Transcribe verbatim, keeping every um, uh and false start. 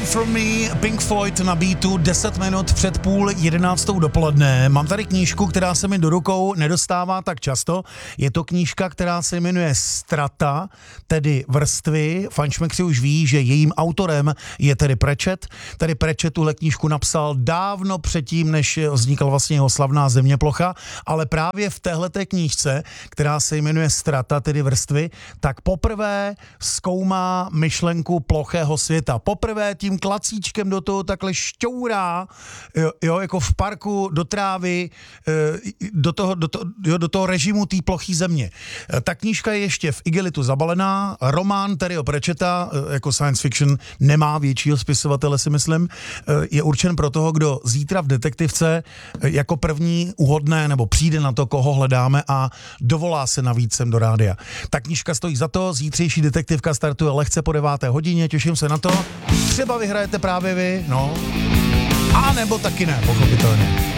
From Me, Pink Floyd na beatu, deset minut před půl jedenáctou dopoledne. Mám tady knížku, která se mi do rukou nedostává tak často. Je to knížka, která se jmenuje Strata, tedy vrstvy. Fančmek si už ví, že jejím autorem je tedy Pratchett. Tedy Pratchett tuhle knížku napsal dávno předtím, než vznikla vlastně jeho slavná Zeměplocha, ale právě v téhleté knížce, která se jmenuje Strata, tedy vrstvy, tak poprvé zkoumá myšlenku plochého světa. Poprvé tím klacíčkem do toho takhle šťourá, jo, jo, jako v parku do trávy, do toho, do toho, jo, do toho režimu té plochý země. Ta knížka je ještě v igelitu zabalená, román Terryho Pratchetta, jako science fiction, nemá většího spisovatele, si myslím, je určen pro toho, kdo zítra v detektivce jako první uhodne nebo přijde na to, koho hledáme a dovolá se navíc sem do rádia. Ta knížka stojí za to, zítřejší detektivka startuje lehce po deváté hodině, těším se na to. Třeba vyhrajete právě vy, no. A nebo taky ne, pochopitelně.